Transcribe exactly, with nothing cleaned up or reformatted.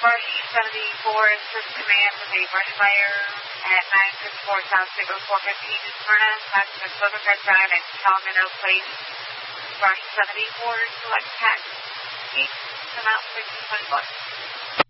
Brush seventy-four Assist Command with a brush fire at nine fifty-four South Signal four fifteen in Smyrna. Passing the Cloverhead Drive and Palmetto Place. Brush seventy-four, select tax. Each, come out six and twenty bucks.